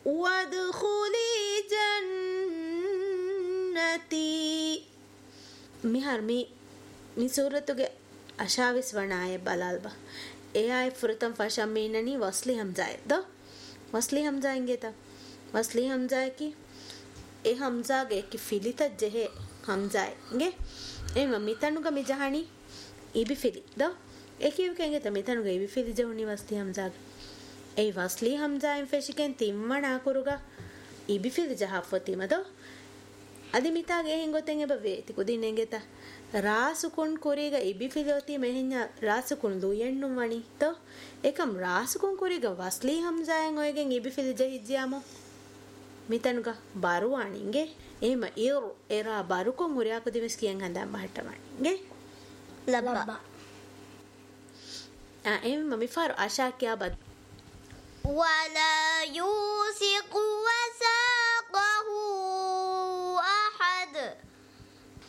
وادخلي جنتي මිහර් මේ සූරතුගේ අශාවිස් වනාය බලාල්බ එයායි ෆුරතම් ෆෂම් මීනනි වස්ලි හම්සාය ද වස්ලි හම්සායින්ගේ තා වස්ලි හම්සාය කි ඒ හම්සාගේ කි ෆිලිත ජෙහෙ හම්සායින්ගේ එම මිතනුග මිජහණි ඉබි ෆිලි ද ඒකියු කෙන්ගේ ත මිතනුග ඉබි ෆිලි ජහුනි වස්ලි හම්සාගේ ඒ වස්ලි හම්සායින් ෆෙෂිකෙන් තිම්මනා කුරුග ඉබි ෆිලි ජහෆතිමද අදි මිතාගේ හින්ගොතෙන් එබ වේති කුදිනෙන්ගේ තා ರಾಸುಕೊಂಡ್ ಕೊರಿಗ ಇಬಿ ಫಿಲೋತಿ ಮೆಹಿನ್ನ ರಾಸುಕೊಂಡ್ ಲುಯೆಣ್ಣು ವಣಿ ತೋ ಏಕಂ ರಾಸುಕೊಂಡ್ ಕೊರಿಗ ವಸ್ಲಿ ಹಮ್ಜಾಯಂ ಒಯಗೆನ್ ಇಬಿ ಫಿಲ್ ಜಹಿಜ್ಯಾಮೋ ಮಿತನುಗ ಬಾರುವಾಣಿಂಗೆ ಏಮ ಇರು ಎರಾ ಬಾರುಕೊ ಮುರಿಯಾಕು ದಿವಸ್ ಕಿಯಂ ಹಂದಾ ಮಹಟ್ಟವಾಣಿಂಗೆ ಲಬ್ಬ ಏಮ ಮಮಿಫಾರು ಆಶಾ ಕ್ಯಾ ಬದ್ ವಲಾ